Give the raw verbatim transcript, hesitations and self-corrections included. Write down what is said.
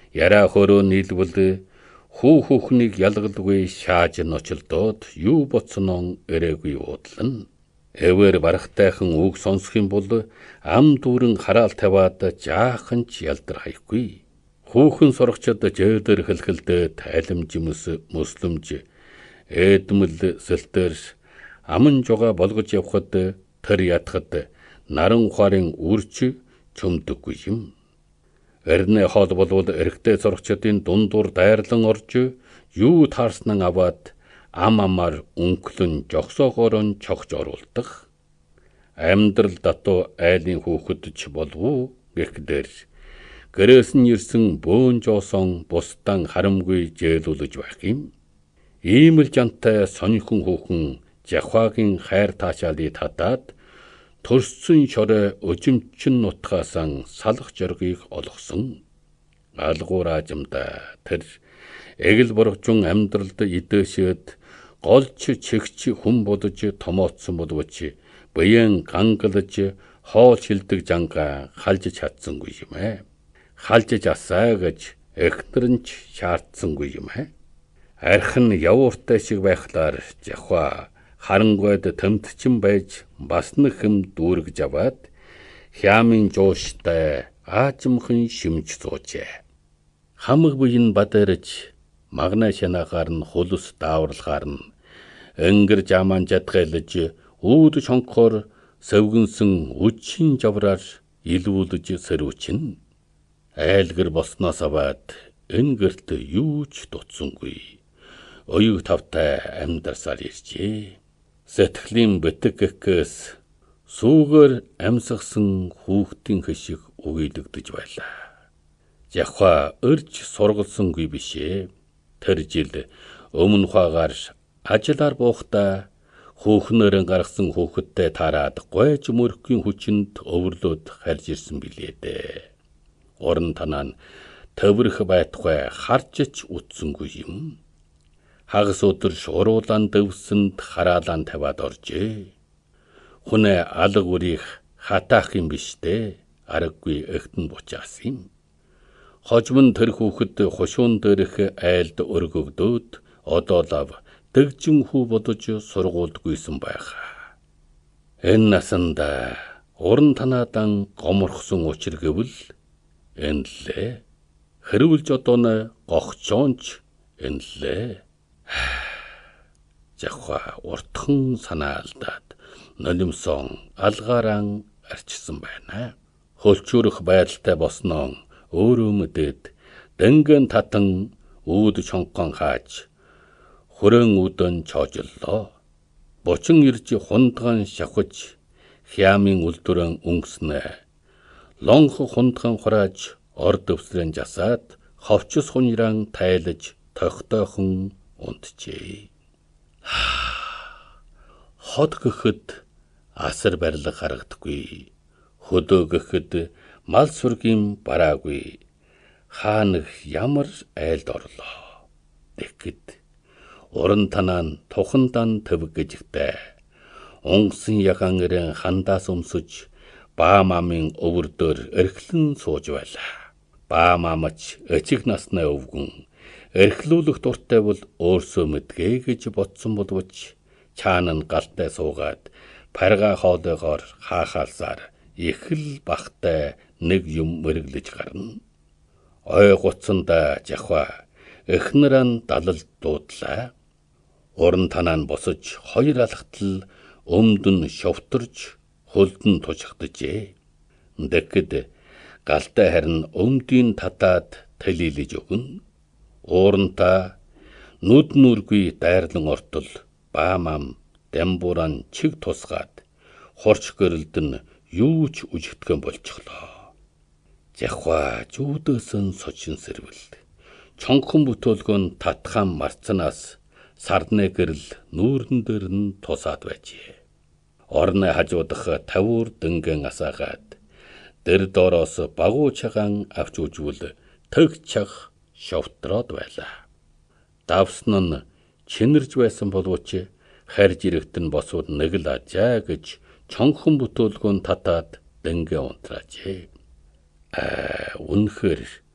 Яраа хөрөө нийлбэл хүү хүүхнийг ялгалгүй шааж ночлдоод юу боцнон эрээгүй уудлан. Эвэр барахтайхан үг сонсох юм бол ам дүүрэн хараал таваад жаахан ч ялдар хаяхгүй. Хүүхэн сурагчид жөөдөр хэлхэлдээ тайлмжимс мөслөмж эдмэл сэлтэр аман жуга болгож явхад тэр ятхад наран ухаарын үрч чөмдөггүй юм. Эрнэ хол болвол эрэгтэй сурагчдын дундуур дайрлан орж юу таарснан аваад ам амаар өнклөн жогсоогоор чогж оруулдаг. Амьдрал датуу айлын хүүхэд ч болов гэхдэр гэрээс нь ирсэн бөөн жоосон бусдан харамгүй жээлүүлж байх юм. Ийм л жантай сонирхон хүүхэн Жахвагийн хайр таашаалыг татаад төрсөн шорой өжимчин нутгаасан салах жоргийг олгосон. Алгуураажмда тэр эгэл боргожун амьдралд идэшэд голч чигч хүн бодож томооцсон боловч буян гангалж хоол шилдэг жанга халж чадсангүй юм ээ. Халж асаа гэж эхнэр нь ч шаардсангүй юм ээ. Архин явууртай шиг байхлаар Жахва харангойд тэмтчин байж бас нэг хэм дүүргэж аваад хямын жууштай аажмхан шимж суужээ. Хамаг буян бадарж магнаа шанахаар нь хулус дааварлахаар нь энгэр жаман жадгайлж үүд шонхоор сөвгөнсөн үчин жавраар илүүлж сэрүүчин. Айлгэр болсноос аваад энгэрт юу ч дутсангүй. Оюу тавтай амьдарсаар иржээ. Сэтгэлийн битэг гэхээс сүүгээр амьсгсан хүүхдийн хишиг үгийлэгдэж байлаа. Жахва өрж сургалсангүй бишээ. Тэр жил өмнө хаагаар ажиллаар буухтаа хүүхнэрэн гаргасан хүүхэдтэй тараад гойж мөрөхийн хүчинд өвөрлөд харж ирсэн билээ дээ. Орон танаа төвөрх байтугай харж ч утсангүй юм. Хагас өдөр шуруулан дэвсэнд хараалан таваад оржээ. Хүнээ алга үрийг хатаах юм биш дээ. Аргагүй эхтэн бучаас юм. Хожим нь тэр хүүхэд хушуун дээрх айлд өргөгдөөд одоо лав дэгжин хүү бодож сургуульдгүйсэн байхаа. Энэ насанда уран танаадан гоморхсон учир гэвэл энэ лээ. Хэрүүлж одооно гохчоонч энэ лээ. Жахва уртхан санаалдаад нулимсон алгааран арчсан байна. Хөлчүүрэх байдалтай босноо өөрөө мэдээд дэнгэн татан үүд чонгон хааж хөрөн үдэн чоожлоо. Бочин ирж хундган шавхаж хямын үлдүрэн өнгснэ. Лонх хундган хурааж орд өвсрэн жасаад ховчс хуниран тайлж тохтойхон унтжээ. Хот гэхэд асар барилга харагдахгүй. Хөдөө гэхэд мал сүргийн бараагүй. Хаанах ямар айлд орлоо. Тэгэхэд уран танаа тухандан төвгөжтэй. Онгосон ягаан ирэн хандаас өмсөж баа мамын өвөрдөр эрхлэн сууж байлаа. Баа мамач эцэг насны өвгөн эрхлүүлэх дуртай бол өөрсөө мэдгээ гэж бодсон боловч чаана нь галтай суугаад парга хоолойгоор хаахаалсаар их л бахтай нэг юм мэрглэж гарна. Ой гуцсанда Жахва эхнэрэн далал дуудлаа. Уран танаа босож хоёр алхтал өмдөн шовторж хөлдөн тужигдэжээ. Тэгэхэд галтай харин өмдийн татаад талилж өгнө. Уурантаа нүд нүргүй дайрлан ортол баамам дамбууран чиг тусгаад хорч гэрэлдэн юу ч үжигтгэн болчихлоо. Жахва жүүдөөсөн сочин сэрвэл чонхон бүтөөлгөн татхан марцнаас сардны гэрэл нүүрэн дээр нь тусаад байжээ. Орны хажуудах тавуур дөнгөн асаагаад дэр доороос багуу чагаан авч үжвэл тэг чаг шовтроод байлаа. Давсан нь чинэрж байсан боловч харж ирэхтэн босвол нэг л ажаа гэж чонхон бүтөөлгөн татаад дэнгэ унтраажээ. Аа үнэхээр